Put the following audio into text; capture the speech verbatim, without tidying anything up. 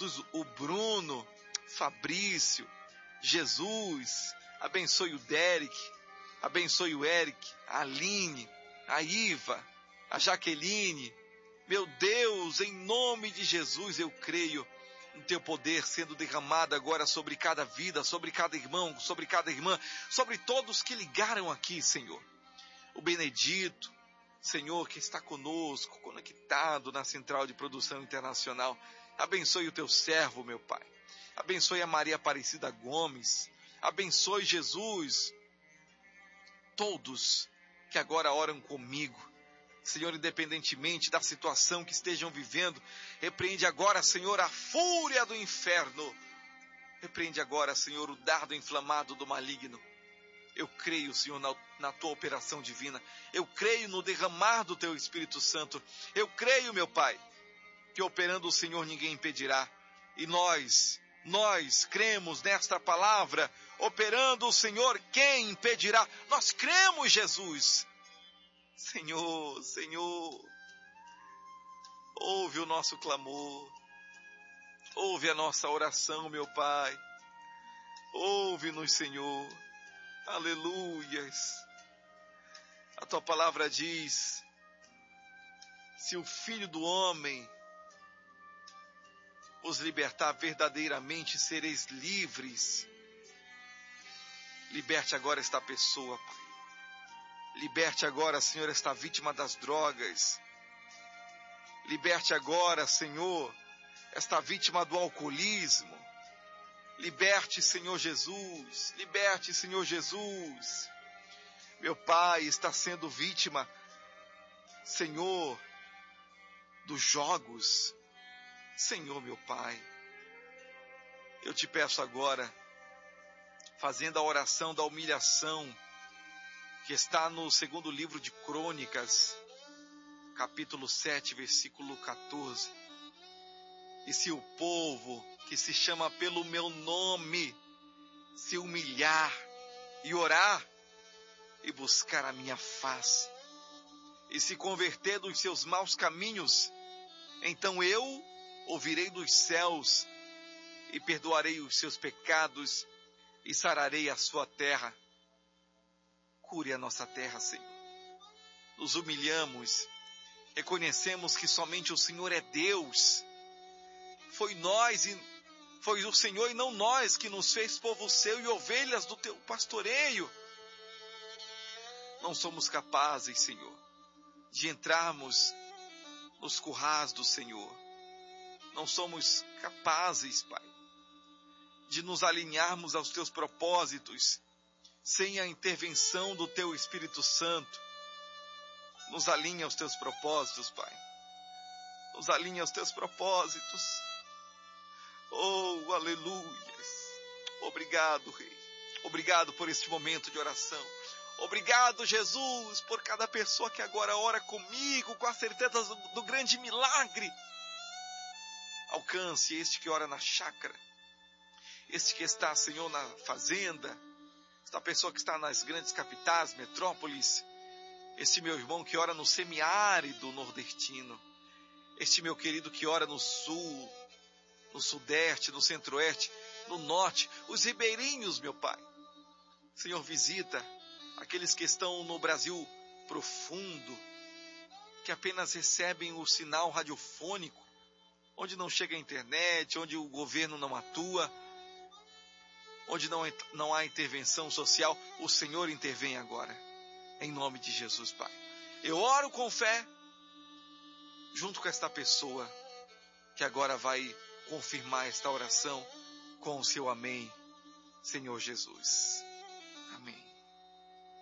Jesus, o Bruno, Fabrício, Jesus, abençoe o Derek, abençoe o Eric, a Aline, a Iva, a Jaqueline. Meu Deus, em nome de Jesus, eu creio no teu poder sendo derramado agora sobre cada vida, sobre cada irmão, sobre cada irmã, sobre todos que ligaram aqui, Senhor. O Benedito, Senhor, que está conosco, conectado na Central de Produção Internacional. Abençoe o teu servo, meu Pai. Abençoe a Maria Aparecida Gomes. Abençoe, Jesus, todos que agora oram comigo. Senhor, independentemente da situação que estejam vivendo, repreende agora, Senhor, a fúria do inferno. Repreende agora, Senhor, o dardo inflamado do maligno. Eu creio, Senhor, na, na tua operação divina. Eu creio no derramar do teu Espírito Santo. Eu creio, meu Pai, que operando o Senhor ninguém impedirá. E nós, nós cremos nesta palavra. Operando o Senhor, quem impedirá? Nós cremos, Jesus. Senhor, Senhor, ouve o nosso clamor, ouve a nossa oração, meu Pai, ouve-nos, Senhor, aleluias. A tua palavra diz, se o Filho do Homem os libertar verdadeiramente, sereis livres. Liberte agora esta pessoa, Pai. Liberte agora, Senhor, esta vítima das drogas. Liberte agora, Senhor, esta vítima do alcoolismo. Liberte, Senhor Jesus. Liberte, Senhor Jesus. Meu pai está sendo vítima, Senhor, dos jogos. Senhor, meu Pai, eu te peço agora, fazendo a oração da humilhação, que está no segundo livro de Crônicas, capítulo sete, versículo quatorze. E se o povo que se chama pelo meu nome se humilhar e orar e buscar a minha face e se converter dos seus maus caminhos, então eu ouvirei dos céus e perdoarei os seus pecados e sararei a sua terra. Cure a nossa terra, Senhor. Nos humilhamos, reconhecemos que somente o Senhor é Deus. Foi nós e foi o Senhor e não nós que nos fez povo seu e ovelhas do teu pastoreio. Não somos capazes, Senhor, de entrarmos nos currais do Senhor. Não somos capazes, Pai, de nos alinharmos aos teus propósitos sem a intervenção do teu Espírito Santo. Nos alinha aos teus propósitos, Pai. Nos alinha aos teus propósitos. Oh, aleluias. Obrigado, Rei. Obrigado por este momento de oração. Obrigado, Jesus, por cada pessoa que agora ora comigo, com a certeza do, do grande milagre. Alcance este que ora na chácara, este que está, Senhor, na fazenda, esta pessoa que está nas grandes capitais, metrópoles, este meu irmão que ora no semiárido nordestino, este meu querido que ora no sul, no sudeste, no centro-oeste, no norte, os ribeirinhos, meu Pai. Senhor, visita aqueles que estão no Brasil profundo, que apenas recebem o sinal radiofônico, onde não chega a internet, onde o governo não atua, onde não, não há intervenção social. O Senhor intervém agora, em nome de Jesus, Pai. Eu oro com fé, junto com esta pessoa, que agora vai confirmar esta oração com o seu amém, Senhor Jesus.